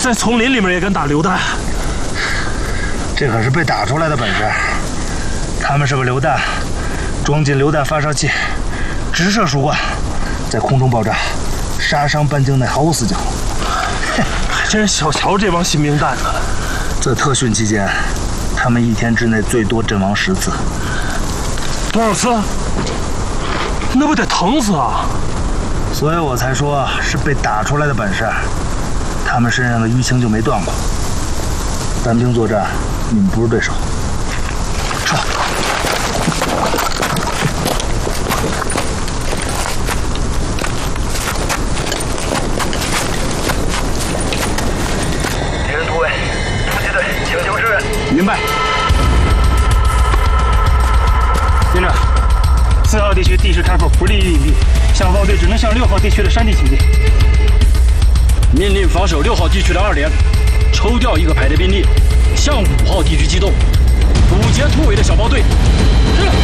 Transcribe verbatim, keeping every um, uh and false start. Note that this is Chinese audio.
在丛林里面也敢打榴弹？ 这可是被打出来的本事。他们是把榴弹装进榴弹发射器，直射树冠，在空中爆炸，杀伤半径内毫无死角。 还真是小瞧这帮新兵蛋子。 在特训期间，他们一天之内最多阵亡十次。 多少次？那不得疼死啊！ 所以我才说是被打出来的本事。他们身上的淤青就没断过。单兵作战，你们不是对手。撤。 敌人突围，突击队，请求支援。 明白。 连长，四号地区地势开阔，不利于隐蔽，小炮队只能向六号地区的山地行进。 命令防守六号地区的二连，抽调一个排的兵力，向五号地区机动，堵截突围的小炮队。是。